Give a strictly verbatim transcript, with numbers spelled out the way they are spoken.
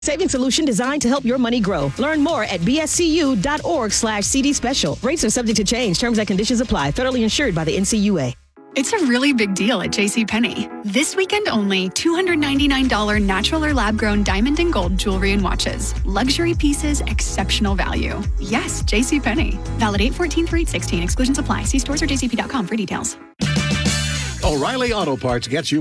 Saving solution designed to help your money grow. Learn more at bscu.org slash CD special. Rates are subject to change. Terms and conditions apply. Federally insured by the N C U A. It's a really big deal at JCPenney. This weekend only, two hundred ninety-nine dollars natural or lab-grown diamond and gold jewelry and watches. Luxury pieces, exceptional value. Yes, JCPenney. Valid eight fourteen through eight sixteen. Exclusions apply. See stores or j c p dot com for details. O'Reilly Auto Parts gets you